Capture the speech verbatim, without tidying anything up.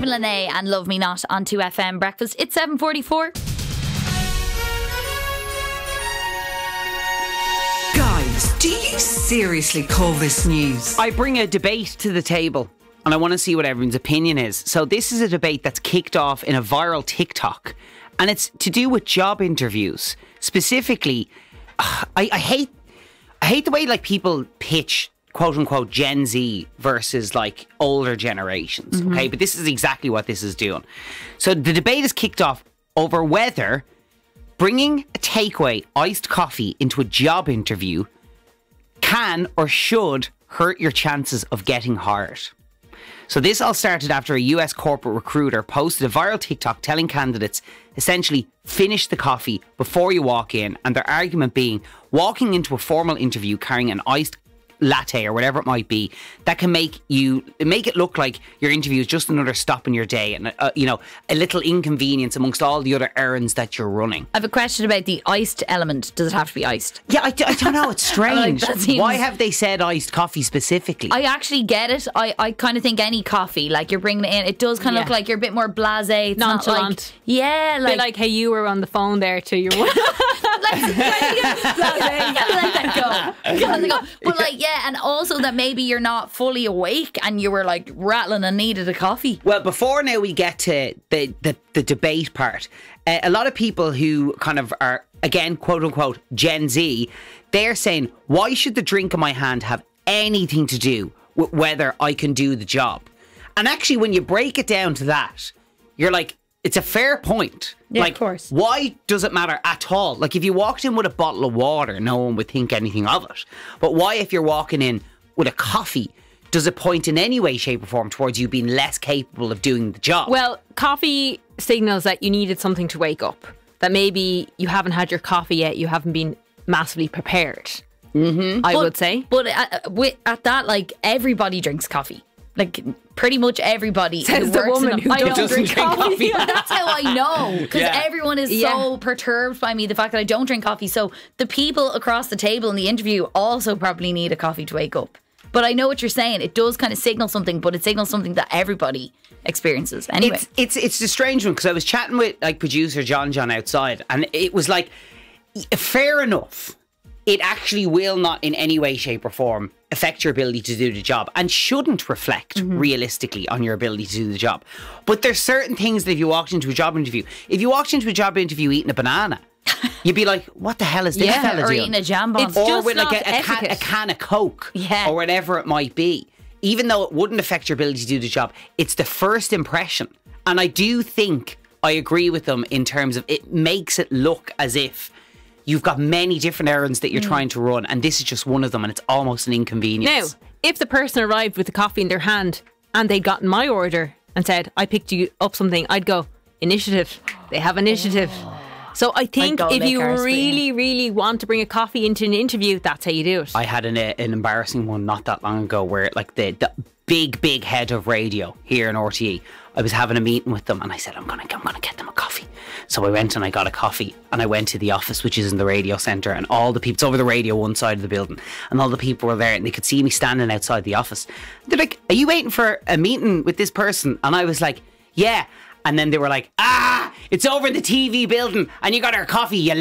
Marvin Linnae and Love Me Not on two F M Breakfast. It's seven forty-four. Guys, do you seriously call this news? I bring a debate to the table and I want to see what everyone's opinion is. So this is a debate that's kicked off in a viral TikTok and it's to do with job interviews. Specifically, I, I hate I hate the way like people pitch quote unquote Gen Z versus like older generations. Mm-hmm. Okay, but this is exactly what this is doing. So the debate is kicked off over whether bringing a takeaway iced coffee into a job interview can or should hurt your chances of getting hired. So this all started after a U S corporate recruiter posted a viral TikTok telling candidates essentially finish the coffee before you walk in, and their argument being walking into a formal interview carrying an iced latte or whatever it might be, that can make you make it look like your interview is just another stop in your day and uh, you know, a little inconvenience amongst all the other errands that you're running. I have a question about the iced element. Does it have to be iced? Yeah, I, I don't know. It's strange. Like, seems... Why have they said iced coffee specifically? I actually get it. I, I kind of think any coffee, like you're bringing it in, it does kind of yeah. look like you're a bit more blasé. It's nonchalant. Not like, yeah, like, a bit like how you were on the phone there to your one. Let's let that go. Let that go. But like, yeah, and also that maybe you're not fully awake and you were like rattling and needed a coffee. Well, before now we get to the, the, the debate part, uh, a lot of people who kind of are, again, quote unquote, Gen Z, they're saying, why should the drink in my hand have anything to do with whether I can do the job? And actually, when you break it down to that, you're like, it's a fair point. Yeah, like, of course. Why does it matter at all? Like, if you walked in with a bottle of water, no one would think anything of it. But why, if you're walking in with a coffee, does it point in any way, shape or form towards you being less capable of doing the job? Well, coffee signals that you needed something to wake up. That maybe you haven't had your coffee yet, you haven't been massively prepared. Mm-hmm. I but, would say. But at, at that, like, everybody drinks coffee. Like, pretty much everybody. Says the woman who doesn't, doesn't drink, drink coffee. But that's how I know, because yeah. everyone is yeah. so perturbed by me, the fact that I don't drink coffee. So the people across the table in the interview also probably need a coffee to wake up. But I know what you're saying. It does kind of signal something, but it signals something that everybody experiences anyway. It's it's, it's a strange one, because I was chatting with like producer John John outside, and it was like, fair enough, it actually will not in any way, shape or form affect your ability to do the job, and shouldn't reflect mm-hmm. realistically on your ability to do the job. But there's certain things that if you walked into a job interview, if you walked into a job interview eating a banana, you'd be like, what the hell is this yeah, fella or doing? eating a jambon. It's or just with like not a, a, can, a can of Coke, yeah. or whatever it might be. Even though it wouldn't affect your ability to do the job, it's the first impression. And I do think I agree with them in terms of it makes it look as if you've got many different errands that you're mm. trying to run, and this is just one of them, and it's almost an inconvenience. Now, if the person arrived with the coffee in their hand and they'd gotten my order and said, I picked you up something, I'd go, initiative. They have initiative. Oh. So I think if you really, really want to bring a coffee into an interview, that's how you do it. I had an, uh, an embarrassing one not that long ago where like the, the big, big head of radio here in R T E, I was having a meeting with them and I said, I'm going to I'm gonna get them a coffee. So I went and I got a coffee and I went to the office, which is in the radio centre, and all the people, it's over the radio one side of the building, and all the people were there and they could see me standing outside the office. They're like, are you waiting for a meeting with this person? And I was like, yeah. And then they were like, ah, it's over in the T V building and you got our coffee, you